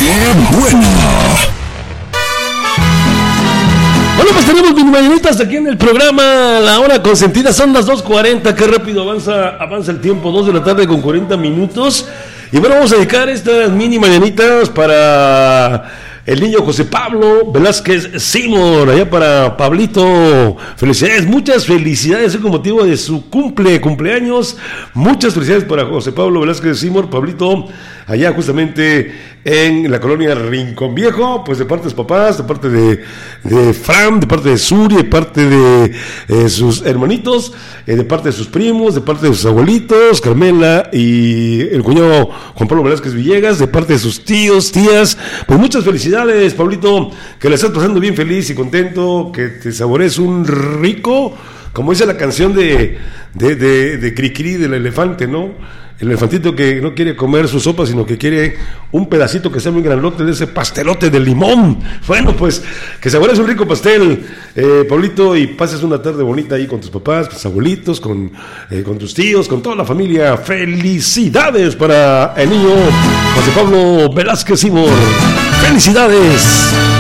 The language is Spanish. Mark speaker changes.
Speaker 1: ¡Qué bueno!
Speaker 2: Bueno, pues tenemos mis mañanitas aquí en el programa La Hora Consentida. Son las 2:40, qué rápido avanza el tiempo, 2 de la tarde con 40 minutos. Y bueno, vamos a dedicar estas mini mañanitas para el niño José Pablo Velázquez Seymour, allá para Pablito. Felicidades, muchas felicidades con motivo de su cumpleaños. Muchas felicidades para José Pablo Velázquez Seymour, Pablito, allá justamente en la colonia Rincón Viejo, pues de parte de sus papás, de parte de Fran, de parte de Suri, de parte de sus hermanitos, de parte de sus primos, de parte de sus abuelitos, Carmela y el cuñado Juan Pablo Velázquez Villegas, de parte de sus tíos, tías. Pues muchas felicidades, Pablito, que la estás pasando bien feliz y contento, que te saborees un rico, como dice la canción de Cricri del elefante, ¿no? El elefantito que no quiere comer su sopa, sino que quiere un pedacito que sea muy grandote de ese pastelote de limón. Bueno, pues que saborees un rico pastel, Pablito, y pases una tarde bonita ahí con tus papás, con tus abuelitos, con tus tíos, con toda la familia. Felicidades para el niño José Pablo Velázquez Seymour. Felicidades.